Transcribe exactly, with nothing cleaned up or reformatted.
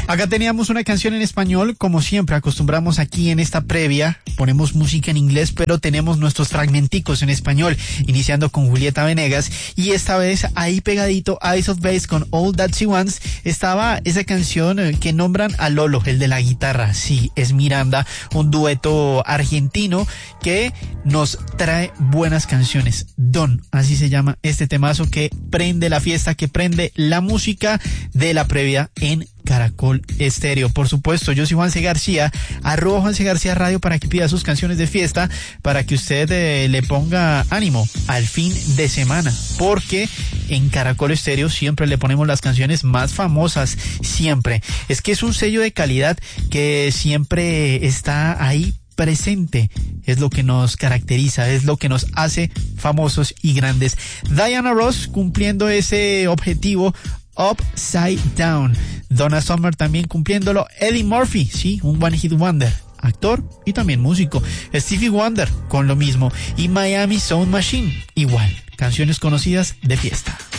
Acá teníamos una canción en español, como siempre acostumbramos aquí en esta previa, ponemos música en inglés, pero tenemos nuestros fragmenticos en español, iniciando con Julieta Venegas, y esta vez ahí pegadito, Ace of Base con All That She Wants, estaba esa canción que nombran a Lolo, el de la guitarra, sí, es Miranda, un dueto argentino que nos trae buenas canciones. Don, así se llama este temazo que prende la fiesta, que prende la música de la previa en Caracol Estéreo. Por supuesto, yo soy Juanse García, arroba Juanse García Radio, para que pida sus canciones de fiesta, para que usted eh, le ponga ánimo al fin de semana, porque en Caracol Estéreo siempre le ponemos las canciones más famosas, siempre. Es que es un sello de calidad que siempre está ahí presente, es lo que nos caracteriza, es lo que nos hace famosos y grandes. Diana Ross cumpliendo ese objetivo, Upside Down. Donna Summer también cumpliéndolo. Eddie Murphy, sí, un One Hit Wonder, actor y también músico. Stevie Wonder con lo mismo. Y Miami Sound Machine, igual, canciones conocidas de fiesta.